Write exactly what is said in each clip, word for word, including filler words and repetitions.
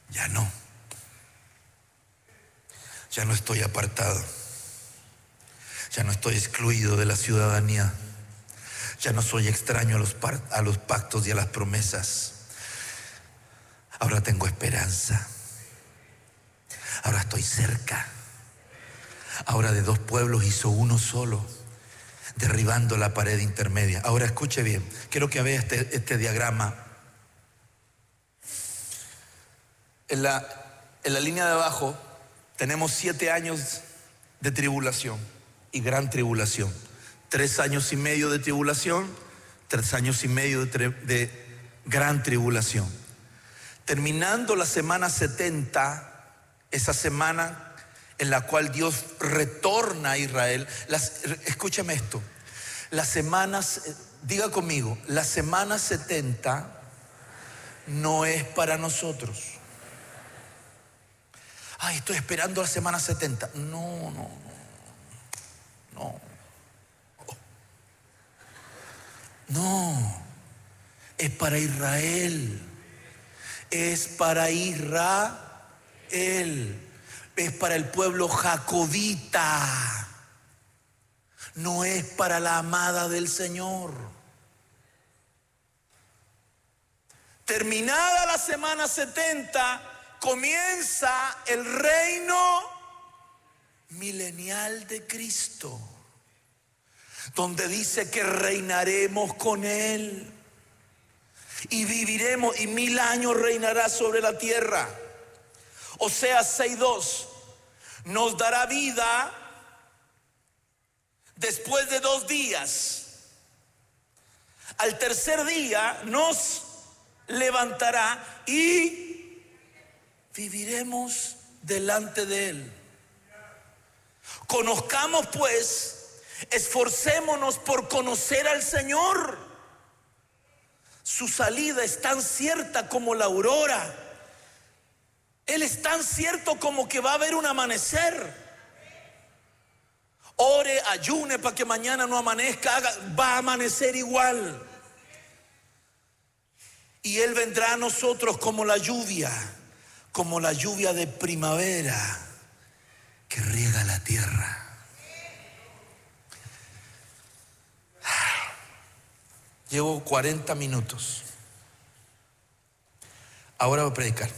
Ya no. Ya no estoy apartado. Ya no estoy excluido de la ciudadanía. Ya no soy extraño a los, a los pactos y a las promesas. Ahora tengo esperanza. Ahora estoy cerca. Ahora de dos pueblos hizo uno solo, derribando la pared intermedia. Ahora escuche bien, quiero que vea este, este diagrama. En la, en la línea de abajo tenemos siete años de tribulación y gran tribulación. Tres años y medio de tribulación, tres años y medio de, de gran tribulación. Terminando la semana setenta, esa semana en la cual Dios retorna a Israel. Las, escúchame esto, las semanas, diga conmigo, la semana setenta no es para nosotros. Ay, estoy esperando la semana setenta. No, no, no, no. No, es para Israel. Es para Israel. Es para el pueblo jacobita. No es para la amada del Señor. Terminada la semana setenta, comienza el reino milenial de Cristo, donde dice que reinaremos con Él y viviremos, y mil años reinará sobre la tierra. Oseas seis dos, nos dará vida después de dos días. Al tercer día nos levantará y viviremos delante de Él. Conozcamos pues, esforcémonos por conocer al Señor. Su salida es tan cierta como la aurora. Él es tan cierto como que va a haber un amanecer. Ore, ayune para que mañana no amanezca, haga, va a amanecer igual. Y Él vendrá a nosotros como la lluvia, como la lluvia de primavera que riega la tierra. Llevo cuarenta minutos. Ahora voy a predicar.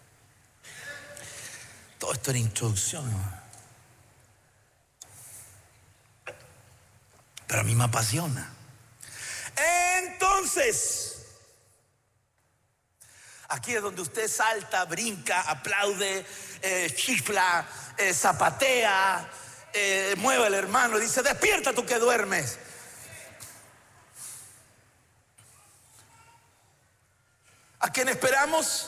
Todo esto era introducción, ¿no? Pero a mí me apasiona. Entonces, aquí es donde usted salta, brinca, aplaude, eh, chifla, eh, zapatea, eh, mueve al hermano y dice: despierta tú que duermes. ¿A quién esperamos?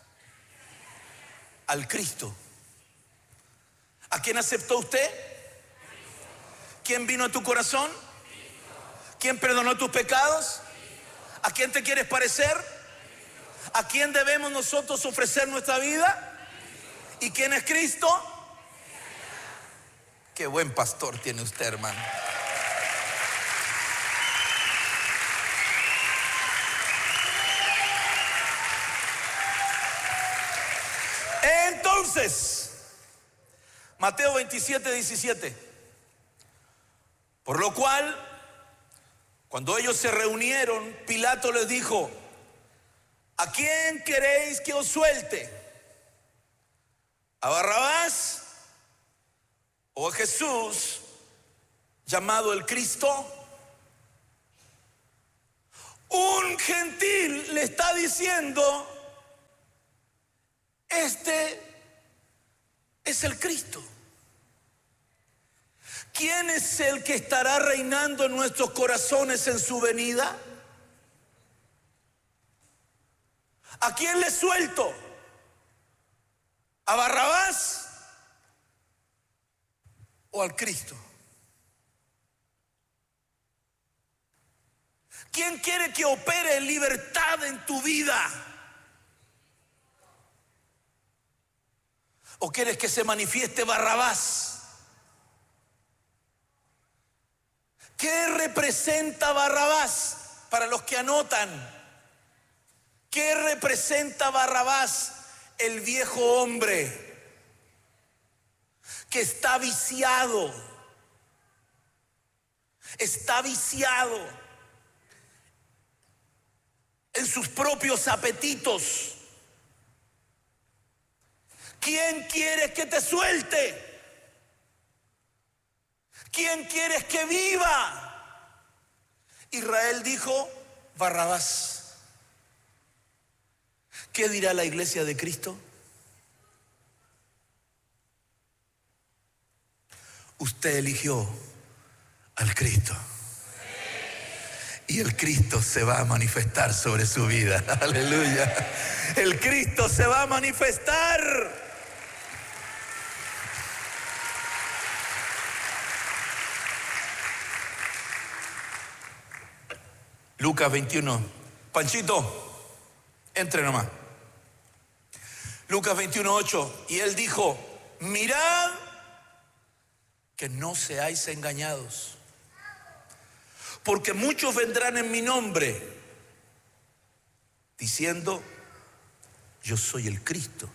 Al Cristo. ¿A quién aceptó usted? ¿Quién vino a tu corazón? ¿Quién perdonó tus pecados? ¿A quién te quieres parecer? ¿A quién debemos nosotros ofrecer nuestra vida? ¿Y quién es Cristo? Qué buen pastor tiene usted, hermano. Entonces, Mateo veintisiete, diecisiete. Por lo cual, cuando ellos se reunieron, Pilato les dijo: ¿a quién queréis que os suelte? ¿A Barrabás o a Jesús, llamado el Cristo? Un gentil le está diciendo: este es el Cristo. ¿Quién es el que estará reinando en nuestros corazones en su venida? ¿A quién le suelto? ¿A Barrabás o al Cristo? ¿Quién quiere que opere en libertad en tu vida? ¿O quieres que se manifieste Barrabás? ¿Qué representa Barrabás? Para los que anotan, ¿qué representa Barrabás el viejo hombre que está viciado, está viciado en sus propios apetitos. ¿Quién quieres que te suelte? ¿Quién quieres que viva? Israel dijo: Barrabás. ¿Qué dirá la iglesia de Cristo? Usted eligió al Cristo. Y el Cristo se va a manifestar sobre su vida. Aleluya. El Cristo se va a manifestar. Lucas veintiuno. Panchito, entre nomás. Lucas veintiuno, ocho. Y él dijo: mirad que no seáis engañados, porque muchos vendrán en mi nombre diciendo: yo soy el Cristo.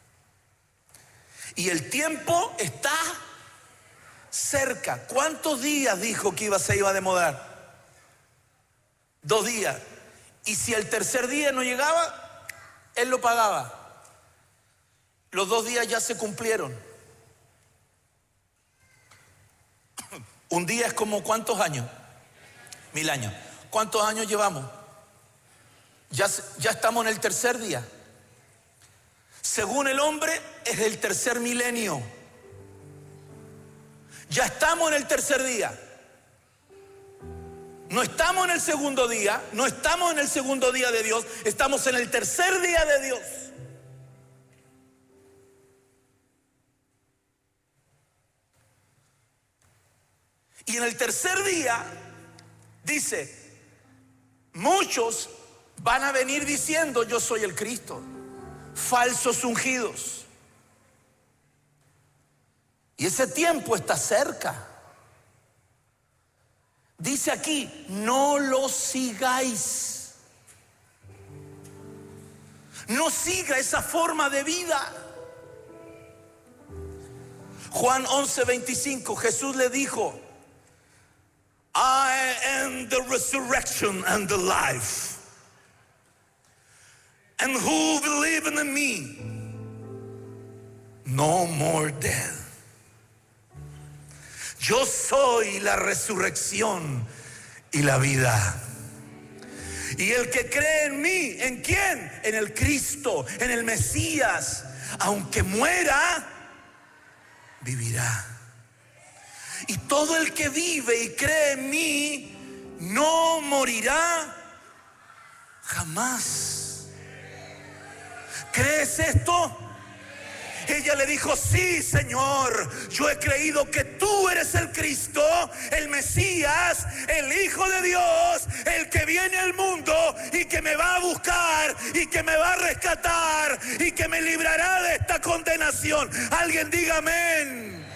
Y el tiempo está cerca. ¿Cuántos días dijo que iba, se iba a demorar? Dos días. Y si el tercer día no llegaba, él lo pagaba. Los dos días ya se cumplieron. Un día es como ¿cuántos años? Mil años. ¿Cuántos años llevamos? Ya, ya estamos en el tercer día. Según el hombre es el tercer milenio. Ya estamos en el tercer día. No estamos en el segundo día, no estamos en el segundo día de Dios, estamos en el tercer día de Dios. Y en el tercer día dice: muchos van a venir diciendo: yo soy el Cristo. Falsos ungidos. Y ese tiempo está cerca. Dice aquí: no los sigáis. No siga esa forma de vida. Juan once, veinticinco, Jesús le dijo: I am the resurrection and the life. And who believes in me, no more dead. Yo soy la resurrección y la vida. Y el que cree en mí, ¿en quién? En el Cristo, en el Mesías, aunque muera, vivirá. Y todo el que vive y cree en mí no morirá jamás. ¿Crees esto? Ella le dijo: sí, Señor, yo he creído que tú eres el Cristo, el Mesías, el Hijo de Dios, el que viene al mundo y que me va a buscar y que me va a rescatar y que me librará de esta condenación. Alguien diga amén.